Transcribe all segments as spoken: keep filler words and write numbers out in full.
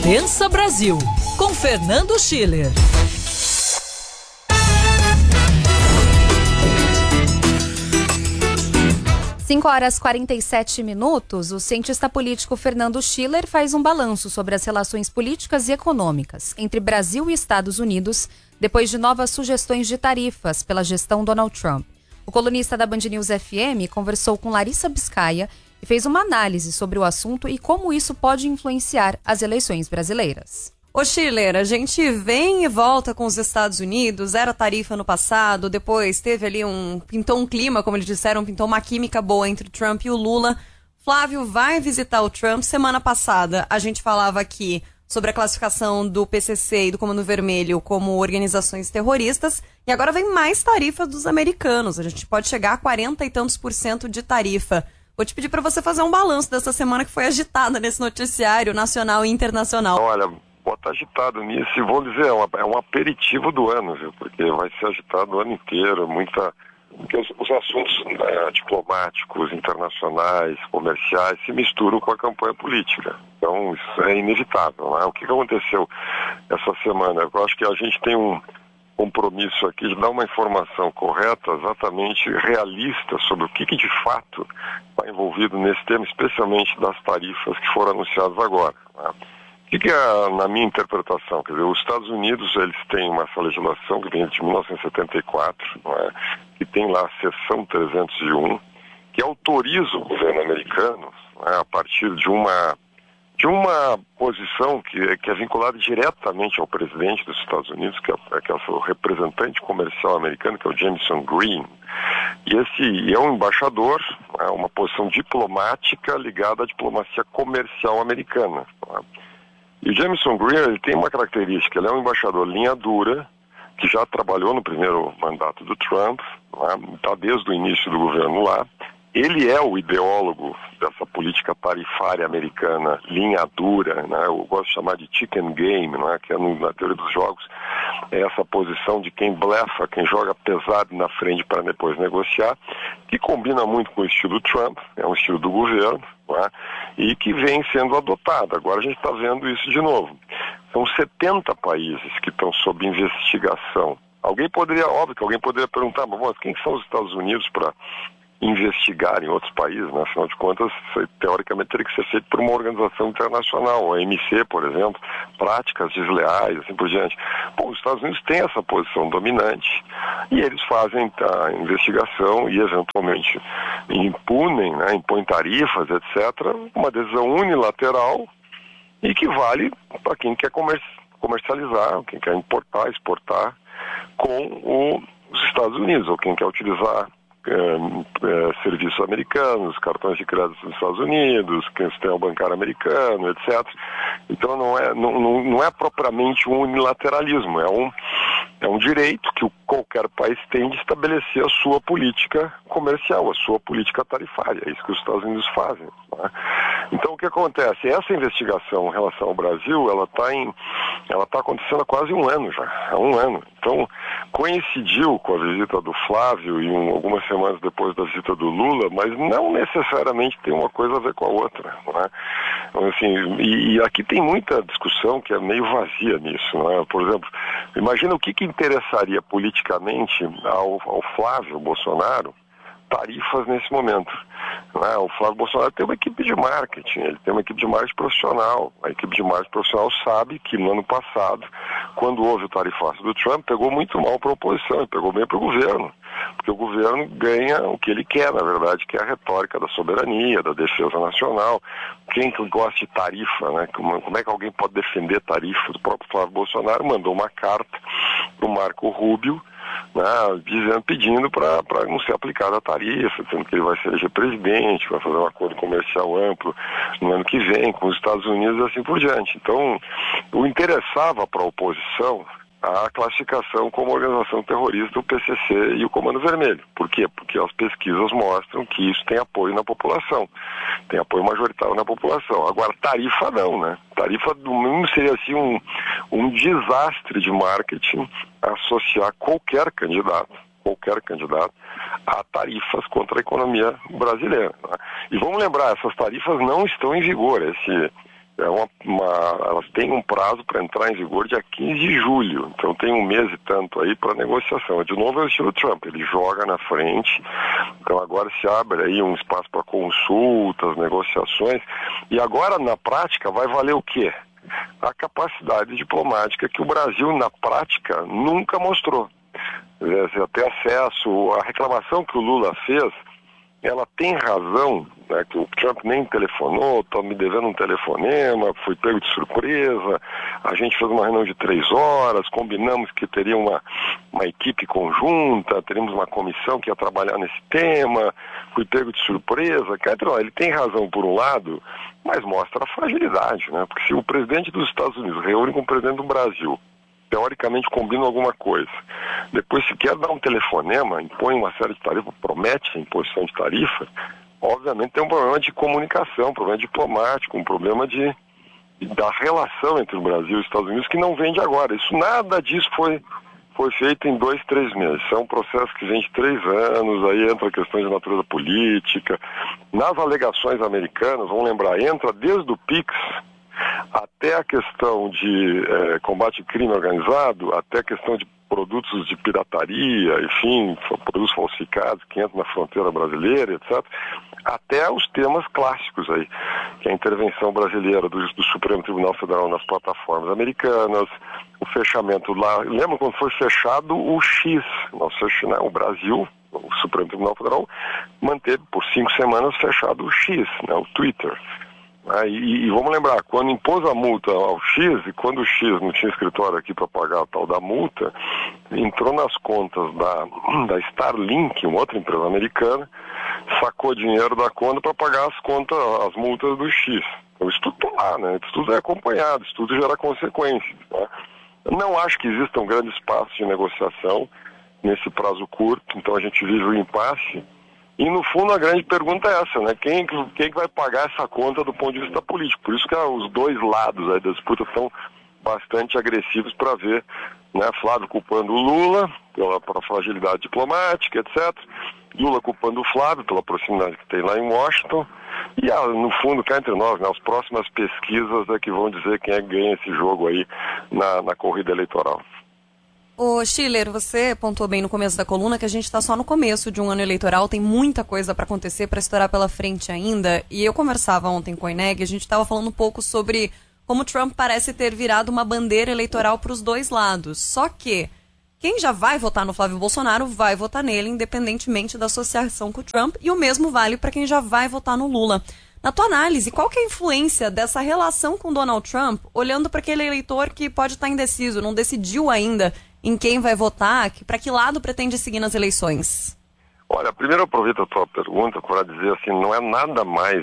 Pensa Brasil, com Fernando Schiller. cinco horas e quarenta e sete minutos, o cientista político Fernando Schiller faz um balanço sobre as relações políticas e econômicas entre Brasil e Estados Unidos depois de novas sugestões de tarifas pela gestão Donald Trump. O colunista da Band News F M conversou com Larissa Biscaia e fez uma análise sobre o assunto e como isso pode influenciar as eleições brasileiras. Ô Schiller, a gente vem e volta com os Estados Unidos, era tarifa no passado, depois teve ali um, pintou um clima, como eles disseram, pintou uma química boa entre o Trump e o Lula. Flávio vai visitar o Trump. Semana passada a gente falava aqui sobre a classificação do P C C e do Comando Vermelho como organizações terroristas, e agora vem mais tarifa dos americanos, a gente pode chegar a quarenta e tantos por cento de tarifa. Vou te pedir para você fazer um balanço dessa semana que foi agitada nesse noticiário nacional e internacional. Olha, pode estar agitado nisso, e vou dizer, é, uma, é um aperitivo do ano, viu? Porque vai ser agitado o ano inteiro, muita... Porque os, os assuntos né, diplomáticos, internacionais, comerciais, se misturam com a campanha política. Então, isso é inevitável, né? O que aconteceu essa semana? Eu acho que a gente tem um compromisso aqui de dar uma informação correta, exatamente realista, sobre o que, que de fato está envolvido nesse tema, especialmente das tarifas que foram anunciadas agora, né? O que, que é, na minha interpretação? Quer dizer, os Estados Unidos, eles têm uma, essa legislação que vem de mil novecentos e setenta e quatro, não é? Que tem lá a seção trezentos e um, que autoriza o governo americano, não é? A partir de uma, de uma posição que, que é vinculada diretamente ao presidente dos Estados Unidos, que é, que é o representante comercial americano, que é o Jamison Green. E esse é um embaixador, é uma posição diplomática ligada à diplomacia comercial americana, não é? E o Jamison Green, ele tem uma característica, ele é um embaixador linha dura, que já trabalhou no primeiro mandato do Trump, está desde o início do governo lá. Ele é o ideólogo dessa política tarifária americana, linha dura, né? Eu gosto de chamar de chicken game, né? Que é no, na teoria dos jogos, é essa posição de quem blefa, quem joga pesado na frente para depois negociar, que combina muito com o estilo Trump, é um estilo do governo, né? E que vem sendo adotado. Agora a gente está vendo isso de novo. São setenta países que estão sob investigação. Alguém poderia, óbvio que alguém poderia perguntar, mas quem são os Estados Unidos para investigar em outros países, né? Afinal de contas, teoricamente teria que ser feito por uma organização internacional, a O M C, por exemplo, práticas desleais, assim por diante. Bom, os Estados Unidos têm essa posição dominante e eles fazem a investigação e eventualmente impunem, né? Impõem tarifas, etcétera, uma decisão unilateral e que vale para quem quer comer- comercializar, quem quer importar, exportar com o, os Estados Unidos, ou quem quer utilizar É, é, serviços americanos, cartões de crédito dos Estados Unidos, sistema bancário americano, etcétera. Então não é, não, não, não é propriamente um unilateralismo, é um, é um direito que o, qualquer país tem de estabelecer a sua política comercial, a sua política tarifária. É isso que os Estados Unidos fazem, né? Então o que acontece? Essa investigação em relação ao Brasil, ela está em, ela está acontecendo há quase um ano já, há um ano. Então coincidiu com a visita do Flávio e um, algumas semanas depois da visita do Lula, mas não necessariamente tem uma coisa a ver com a outra, não é? Então, assim, e, e aqui tem muita discussão que é meio vazia nisso, não é? Por exemplo, imagina o que, que interessaria politicamente ao, ao Flávio Bolsonaro tarifas nesse momento, né? O Flávio Bolsonaro tem uma equipe de marketing, ele tem uma equipe de marketing profissional. A equipe de marketing profissional sabe que no ano passado, quando houve o tarifaço do Trump, pegou muito mal para a oposição e pegou bem para o governo, porque o governo ganha o que ele quer, na verdade, que é a retórica da soberania, da defesa nacional. Quem que gosta de tarifa, né? Como, como é que alguém pode defender tarifa? Do próprio Flávio Bolsonaro mandou uma carta para o Marco Rubio, né, dizendo, pedindo para não ser aplicada a tarifa, dizendo que ele vai se eleger presidente, vai fazer um acordo comercial amplo no ano que vem com os Estados Unidos e assim por diante. Então, o interessava para a oposição a classificação como organização terrorista do P C C e o Comando Vermelho. Por quê? Porque as pesquisas mostram que isso tem apoio na população, tem apoio majoritário na população. Agora, tarifa não, né? Tarifa, no mínimo, seria assim um, um desastre de marketing associar qualquer candidato, qualquer candidato, a tarifas contra a economia brasileira, né? E vamos lembrar, essas tarifas não estão em vigor. Esse... É uma, uma, elas tem um prazo para entrar em vigor dia quinze de julho, então tem um mês e tanto aí para negociação. De novo é o estilo Trump, ele joga na frente, então agora se abre aí um espaço para consultas, negociações, e agora na prática vai valer o quê? A capacidade diplomática que o Brasil na prática nunca mostrou. Ter acesso, a reclamação que o Lula fez, ela tem razão, né, que o Trump nem telefonou, está me devendo um telefonema, fui pego de surpresa, a gente fez uma reunião de três horas, combinamos que teria uma, uma equipe conjunta, teríamos uma comissão que ia trabalhar nesse tema, fui pego de surpresa. Quer dizer, ele tem razão por um lado, mas mostra a fragilidade, né? Porque se o presidente dos Estados Unidos reúne com o presidente do Brasil, teoricamente combinam alguma coisa, depois se quer dar um telefonema, impõe uma série de tarifas, promete a imposição de tarifa, obviamente tem um problema de comunicação, um problema diplomático, um problema de, de da relação entre o Brasil e os Estados Unidos que não vem de agora. Isso, nada disso foi, foi feito em dois, três meses. É um processo que vem de três anos, aí entra questões de natureza política. Nas alegações americanas, vamos lembrar, entra desde o PIX até a questão de eh, combate ao crime organizado, até a questão de produtos de pirataria, enfim, produtos falsificados que entram na fronteira brasileira, etcétera, até os temas clássicos aí, que é a intervenção brasileira do, do Supremo Tribunal Federal nas plataformas americanas, o fechamento lá, lembra quando foi fechado o X, nosso, né, o Brasil, o Supremo Tribunal Federal manteve por cinco semanas fechado o X, né, o Twitter. Ah, e, e vamos lembrar, quando impôs a multa ao X, e quando o X não tinha escritório aqui para pagar a tal da multa, entrou nas contas da, da Starlink, uma outra empresa americana, sacou dinheiro da conta para pagar as contas, as multas do X. Então isso tudo está lá, né? Isso tudo é acompanhado, isso tudo gera consequências. Tá? Não acho que exista um grande espaço de negociação nesse prazo curto, então a gente vive o impasse. E, no fundo, a grande pergunta é essa, né? Quem, quem vai pagar essa conta do ponto de vista político? Por isso que os dois lados aí da disputa estão bastante agressivos para ver, né? Flávio culpando o Lula pela, pela fragilidade diplomática, etcétera. Lula culpando o Flávio pela proximidade que tem lá em Washington. E, ah, no fundo, cá entre nós, né? As próximas pesquisas é que vão dizer quem é que ganha esse jogo aí na, na corrida eleitoral. Ô, Schiller, você pontuou bem no começo da coluna que a gente está só no começo de um ano eleitoral, tem muita coisa para acontecer, para estourar pela frente ainda. E eu conversava ontem com o Ineg, a gente estava falando um pouco sobre como Trump parece ter virado uma bandeira eleitoral para os dois lados. Só que quem já vai votar no Flávio Bolsonaro vai votar nele, independentemente da associação com o Trump, e o mesmo vale para quem já vai votar no Lula. Na tua análise, qual que é a influência dessa relação com Donald Trump, olhando para aquele eleitor que pode estar indeciso, não decidiu ainda em quem vai votar, que, para que lado pretende seguir nas eleições? Olha, primeiro eu aproveito a tua pergunta para dizer assim, não é nada mais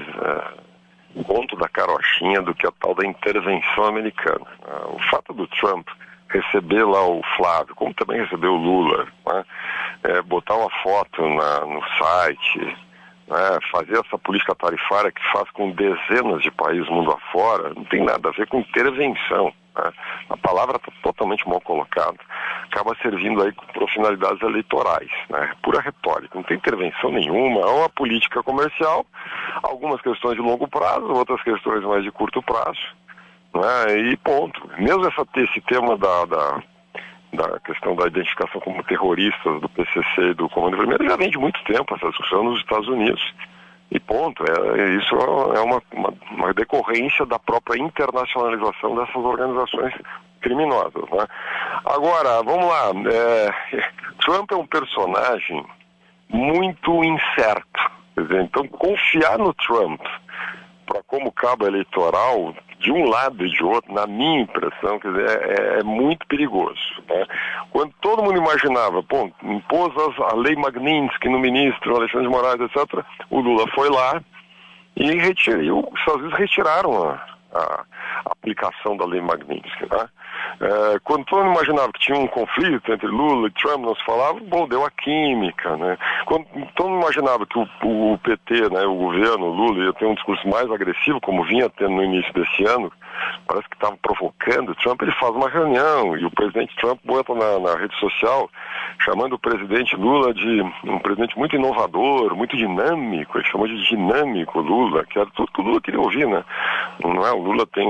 é, conto da carochinha do que a tal da intervenção americana. O fato do Trump receber lá o Flávio, como também recebeu o Lula, né, é, botar uma foto na, no site, né, fazer essa política tarifária que faz com dezenas de países mundo afora, não tem nada a ver com intervenção. Né? A palavra está totalmente mal colocada, acaba servindo aí para finalidades eleitorais, né? Pura retórica, não tem intervenção nenhuma, é uma política comercial, algumas questões de longo prazo, outras questões mais de curto prazo, né? E ponto. Mesmo essa, esse tema da, da, da questão da identificação como terroristas do P C C e do Comando Vermelho já vem de muito tempo essa discussão nos Estados Unidos. E ponto, é, isso é uma, uma, uma decorrência da própria internacionalização dessas organizações criminosas, né? Agora, vamos lá, é, Trump é um personagem muito incerto, quer dizer, então confiar no Trump para como cabo eleitoral, de um lado e de outro, na minha impressão, quer dizer, é, é muito perigoso, né? Quando todo mundo imaginava, pô, impôs a lei Magnitsky no ministro Alexandre de Moraes, etcétera, o Lula foi lá e retirou, os Estados Unidos retiraram a, a, a aplicação da lei Magnitsky, né? É, quando todo mundo imaginava que tinha um conflito entre Lula e Trump, não se falava, bom, deu a química, né? Quando todo mundo imaginava que o, o P T, né, o governo, o Lula, ia ter um discurso mais agressivo, como vinha tendo no início desse ano, parece que estava provocando, Trump ele faz uma reunião e o presidente Trump bota na, na rede social chamando o presidente Lula de um presidente muito inovador, muito dinâmico, ele chamou de dinâmico Lula, que era tudo que o Lula queria ouvir, né? Não é? O Lula tem uma certa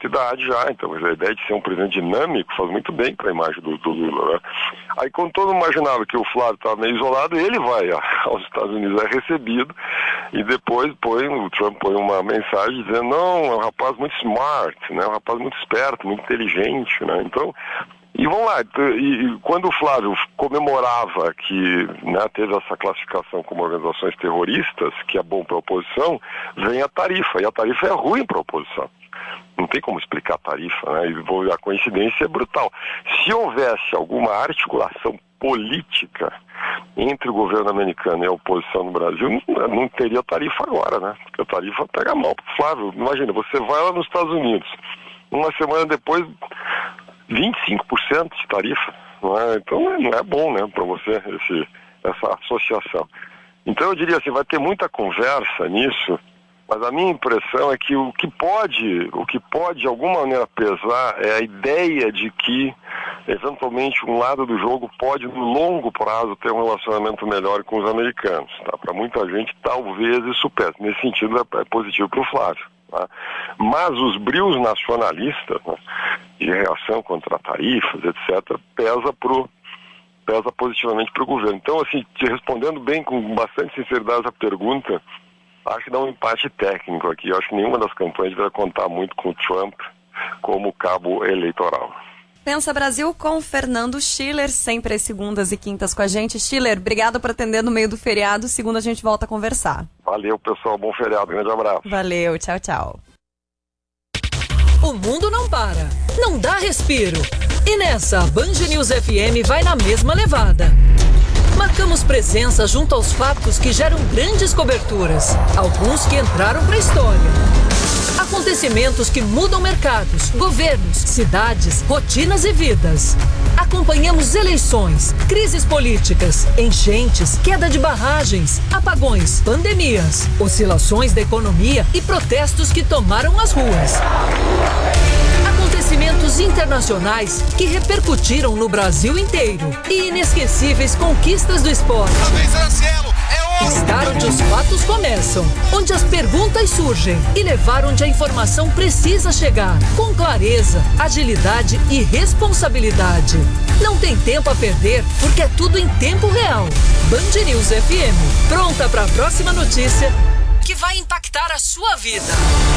maturidade já, então a ideia de ser um presidente dinâmico faz muito bem para a imagem do, do Lula, né? Aí quando todo mundo imaginava que o Flávio estava meio isolado, ele vai aos Estados Unidos, é recebido, e depois põe, o Trump põe uma mensagem dizendo, não, é um rapaz muito smart, né? Um rapaz muito esperto, muito inteligente, né? Então, e vamos lá, e, e quando o Flávio comemorava que, né, teve essa classificação como organizações terroristas, que é bom para a oposição, vem a tarifa, e a tarifa é ruim para a oposição. Não tem como explicar a tarifa, né? E a coincidência é brutal. Se houvesse alguma articulação política entre o governo americano e a oposição no Brasil, não, não teria tarifa agora, né? Porque a tarifa pega mal pro Flávio. Imagina, você vai lá nos Estados Unidos, uma semana depois, vinte e cinco por cento de tarifa, não é? Então não é bom, né, para você esse, essa associação. Então eu diria assim, vai ter muita conversa nisso, mas a minha impressão é que o que pode, o que pode de alguma maneira pesar é a ideia de que eventualmente um lado do jogo pode no longo prazo ter um relacionamento melhor com os americanos, tá? Para muita gente talvez isso pese. Nesse sentido é, é positivo para o Flávio. Tá? Mas os brios nacionalistas, né, de reação contra tarifas, etcétera, pesa, pro, pesa positivamente para o governo. Então, assim, te respondendo bem, com bastante sinceridade a pergunta, acho que dá um empate técnico aqui. Eu acho que nenhuma das campanhas vai contar muito com o Trump como cabo eleitoral. Pensa Brasil com Fernando Schiller, sempre às segundas e quintas com a gente. Schiller, obrigado por atender no meio do feriado. Segunda a gente volta a conversar. Valeu, pessoal. Bom feriado. Grande abraço. Valeu. Tchau, tchau. O mundo não para, não dá respiro. E nessa, a Band News F M vai na mesma levada. Marcamos presença junto aos fatos que geram grandes coberturas, alguns que entraram para a história. Acontecimentos que mudam mercados, governos, cidades, rotinas e vidas. Acompanhamos eleições, crises políticas, enchentes, queda de barragens, apagões, pandemias, oscilações da economia e protestos que tomaram as ruas. Acontecimentos internacionais que repercutiram no Brasil inteiro e inesquecíveis conquistas do esporte. Estar onde os fatos começam, onde as perguntas surgem e levar onde a informação precisa chegar, com clareza, agilidade e responsabilidade. Não tem tempo a perder, porque é tudo em tempo real. Band News F M, pronta para a próxima notícia que vai impactar a sua vida.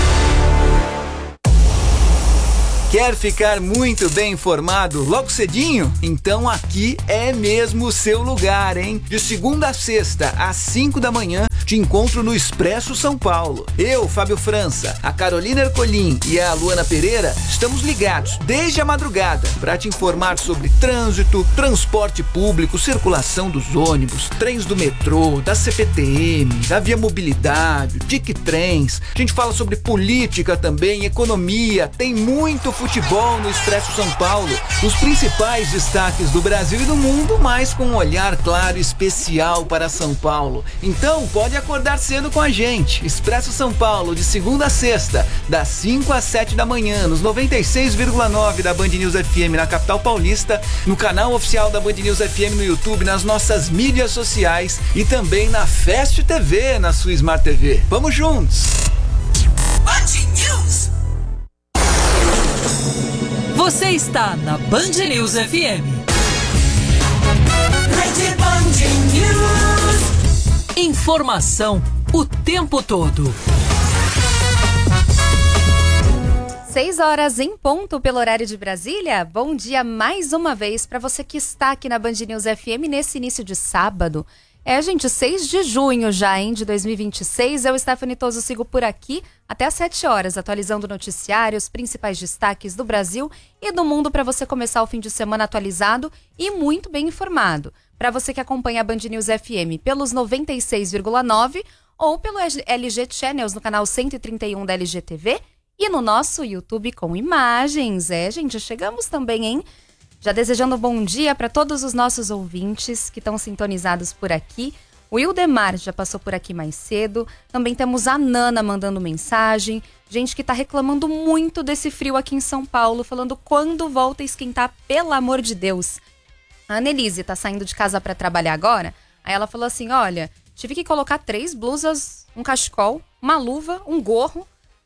Quer ficar muito bem informado logo cedinho? Então aqui é mesmo o seu lugar, hein? De segunda a sexta, às cinco da manhã, te encontro no Expresso São Paulo. Eu, Fábio França, a Carolina Ercolim e a Luana Pereira estamos ligados desde a madrugada para te informar sobre trânsito, transporte público, circulação dos ônibus, trens do metrô, da C P T M, da Via Mobilidade, Tic Trens. A gente fala sobre política também, economia, tem muito futebol no Expresso São Paulo, os principais destaques do Brasil e do mundo, mas com um olhar claro e especial para São Paulo. Então pode acordar cedo com a gente. Expresso São Paulo, de segunda a sexta, das cinco às sete da manhã, nos noventa e seis vírgula nove da Band News F M na capital paulista, no canal oficial da Band News F M no YouTube, nas nossas mídias sociais e também na Fast T V, na sua Smart T V. Vamos juntos! Band News. Você está na Band News F M. Rede Band News. Informação o tempo todo. Seis horas em ponto pelo horário de Brasília. Bom dia mais uma vez para você que está aqui na Band News F M nesse início de sábado. É, gente, seis de junho já, hein, de dois mil e vinte e seis. Eu, Stephanie Toso, sigo por aqui até às sete horas, atualizando o noticiário, os principais destaques do Brasil e do mundo para você começar o fim de semana atualizado e muito bem informado. Para você que acompanha a Band News F M pelos noventa e seis vírgula nove ou pelo L G Channels no canal cento e trinta e um da L G T V e no nosso YouTube com imagens. É, gente, chegamos também, hein? Já desejando um bom dia para todos os nossos ouvintes que estão sintonizados por aqui. O Ildemar já passou por aqui mais cedo. Também temos a Nana mandando mensagem. Gente que está reclamando muito desse frio aqui em São Paulo, falando quando volta a esquentar, pelo amor de Deus. A Annelise está saindo de casa para trabalhar agora. Aí ela falou assim, olha, tive que colocar três blusas, um cachecol, uma luva, um gorro.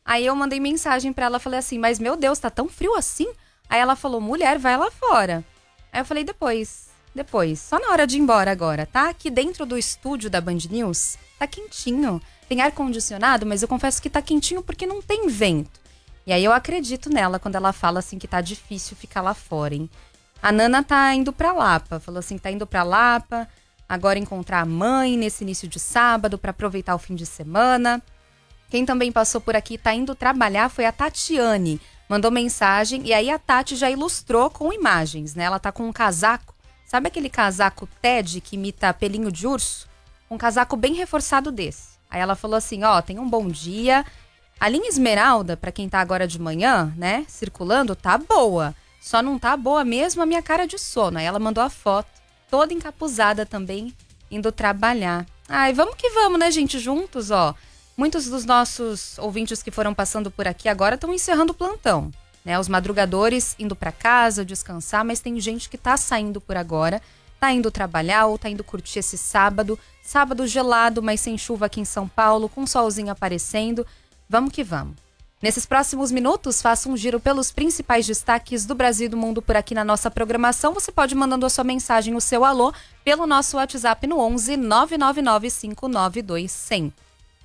Aí eu mandei mensagem pra ela, falei assim, mas meu Deus, tá tão frio assim? Aí ela falou, mulher, vai lá fora. Aí eu falei, depois, depois, só na hora de ir embora agora, tá? Aqui dentro do estúdio da Band News, tá quentinho. Tem ar-condicionado, mas eu confesso que tá quentinho porque não tem vento. E aí eu acredito nela quando ela fala assim que tá difícil ficar lá fora, hein? A Nana tá indo pra Lapa, falou assim que tá indo pra Lapa, agora encontrar a mãe nesse início de sábado pra aproveitar o fim de semana. Quem também passou por aqui e tá indo trabalhar foi a Tatiane. Mandou mensagem e aí a Tati já ilustrou com imagens, né? Ela tá com um casaco, sabe aquele casaco Ted que imita pelinho de urso? Um casaco bem reforçado desse. Aí ela falou assim, ó, tem um bom dia. A linha Esmeralda, pra quem tá agora de manhã, né, circulando, tá boa. Só não tá boa mesmo a minha cara de sono. Aí ela mandou a foto, toda encapuzada também, indo trabalhar. Ai, vamos que vamos, né, gente, juntos, ó. Muitos dos nossos ouvintes que foram passando por aqui agora estão encerrando o plantão, né? Os madrugadores indo para casa, descansar, mas tem gente que tá saindo por agora, tá indo trabalhar ou tá indo curtir esse sábado. Sábado gelado, mas sem chuva aqui em São Paulo, com solzinho aparecendo. Vamos que vamos. Nesses próximos minutos, faça um giro pelos principais destaques do Brasil e do mundo por aqui na nossa programação. Você pode ir mandando a sua mensagem, o seu alô, pelo nosso WhatsApp no onze nove nove nove cinco nove dois zero zero.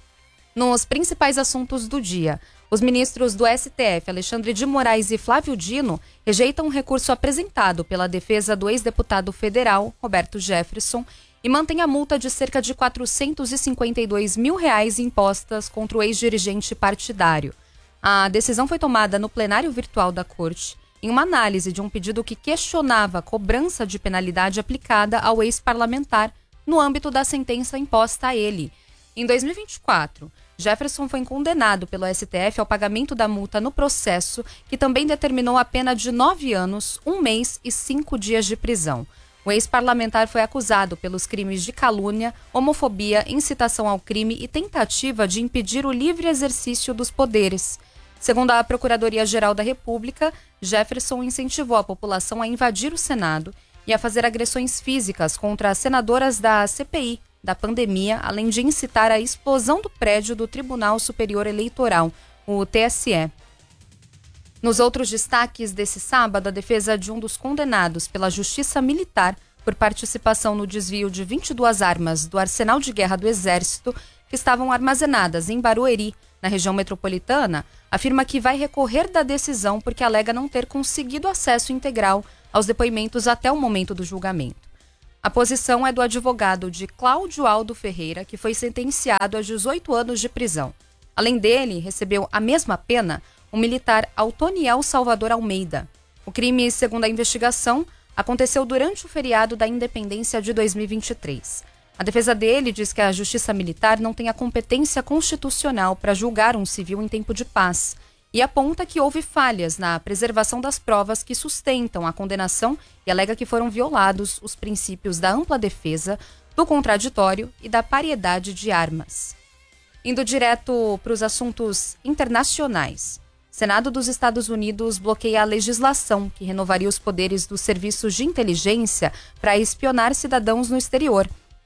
Nos principais assuntos do dia, os ministros do S T F, Alexandre de Moraes e Flávio Dino, rejeitam um recurso apresentado pela defesa do ex-deputado federal, Roberto Jefferson, e mantém a multa de cerca de quatrocentos e cinquenta e dois mil reais impostas contra o ex-dirigente partidário. A decisão foi tomada no plenário virtual da Corte, em uma análise de um pedido que questionava a cobrança de penalidade aplicada ao ex-parlamentar no âmbito da sentença imposta a ele. Em dois mil e vinte e quatro, Jefferson foi condenado pelo S T F ao pagamento da multa no processo, que também determinou a pena de nove anos, um mês e cinco dias de prisão. O ex-parlamentar foi acusado pelos crimes de calúnia, homofobia, incitação ao crime e tentativa de impedir o livre exercício dos poderes. Segundo a Procuradoria-Geral da República, Jefferson incentivou a população a invadir o Senado e a fazer agressões físicas contra as senadoras da C P I da pandemia, além de incitar a explosão do prédio do Tribunal Superior Eleitoral, o T S E. Nos outros destaques desse sábado, a defesa de um dos condenados pela Justiça Militar por participação no desvio de vinte e duas armas do arsenal de guerra do Exército que estavam armazenadas em Barueri, na região metropolitana, afirma que vai recorrer da decisão porque alega não ter conseguido acesso integral aos depoimentos até o momento do julgamento. A posição é do advogado de Cláudio Aldo Ferreira, que foi sentenciado a dezoito anos de prisão. Além dele, recebeu a mesma pena o militar Altoniel Salvador Almeida. O crime, segundo a investigação, aconteceu durante o feriado da Independência de dois mil e vinte e três. A defesa dele diz que a Justiça Militar não tem a competência constitucional para julgar um civil em tempo de paz e aponta que houve falhas na preservação das provas que sustentam a condenação e alega que foram violados os princípios da ampla defesa, do contraditório e da paridade de armas. Indo direto para os assuntos internacionais. O Senado dos Estados Unidos bloqueia a legislação que renovaria os poderes dos serviços de inteligência para espionar cidadãos no exterior.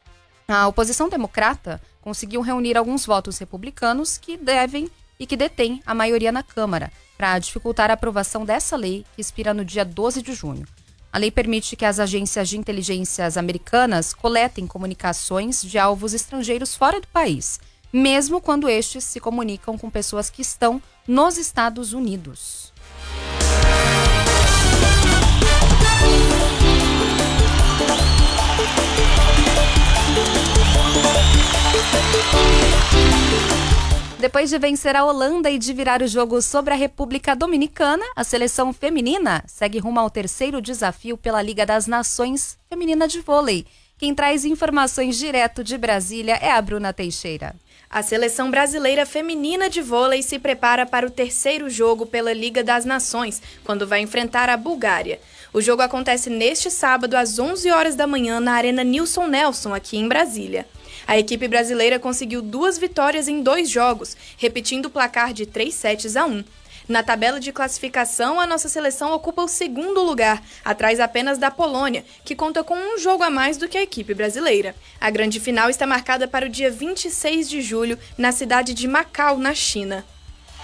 A oposição democrata conseguiu reunir alguns votos republicanos que devem e que detém a maioria na Câmara, para dificultar a aprovação dessa lei, que expira no dia doze de junho. A lei permite que as agências de inteligências americanas coletem comunicações de alvos estrangeiros fora do país, mesmo quando estes se comunicam com pessoas que estão nos Estados Unidos. Depois de vencer a Holanda e de virar o jogo sobre a República Dominicana, a seleção feminina segue rumo ao terceiro desafio pela Liga das Nações Feminina de Vôlei. Quem traz informações direto de Brasília é a Bruna Teixeira. A seleção brasileira feminina de vôlei se prepara para o terceiro jogo pela Liga das Nações, quando vai enfrentar a Bulgária. O jogo acontece neste sábado às onze horas da manhã na Arena Nilson Nelson, aqui em Brasília. A equipe brasileira conseguiu duas vitórias em dois jogos, repetindo o placar de três sets a um. Na tabela de classificação, a nossa seleção ocupa o segundo lugar, atrás apenas da Polônia, que conta com um jogo a mais do que a equipe brasileira. A grande final está marcada para o dia vinte e seis de julho, na cidade de Macau, na China.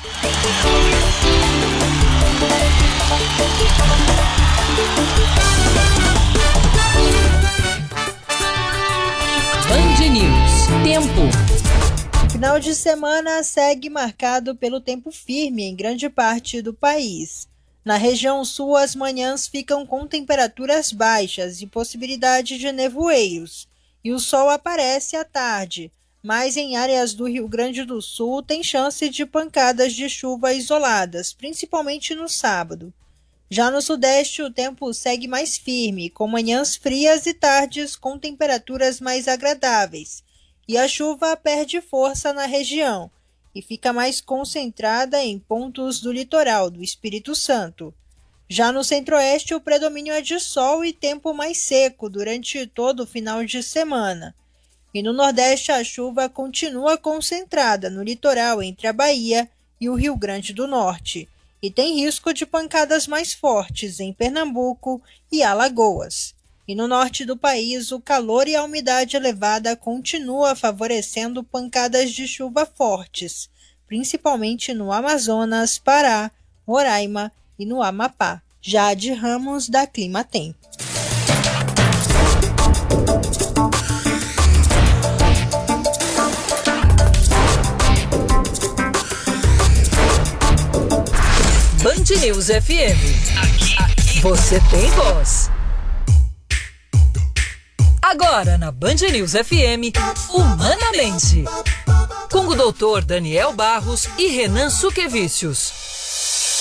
Band News. Tempo. Final de semana segue marcado pelo tempo firme em grande parte do país. Na região sul, as manhãs ficam com temperaturas baixas e possibilidade de nevoeiros, e o sol aparece à tarde, mas em áreas do Rio Grande do Sul tem chance de pancadas de chuva isoladas, principalmente no sábado. Já no sudeste, o tempo segue mais firme, com manhãs frias e tardes com temperaturas mais agradáveis, e a chuva perde força na região e fica mais concentrada em pontos do litoral do Espírito Santo. Já no centro-oeste, o predomínio é de sol e tempo mais seco durante todo o final de semana. E no nordeste, a chuva continua concentrada no litoral entre a Bahia e o Rio Grande do Norte, e tem risco de pancadas mais fortes em Pernambuco e Alagoas. E no norte do país, o calor e a umidade elevada continua favorecendo pancadas de chuva fortes, principalmente no Amazonas, Pará, Roraima e no Amapá. Jade Ramos, da Climatempo. Band News F M. Aqui, você tem voz. Agora na Band News F M, Humanamente, com o doutor Daniel Barros e Renan Suquevicius.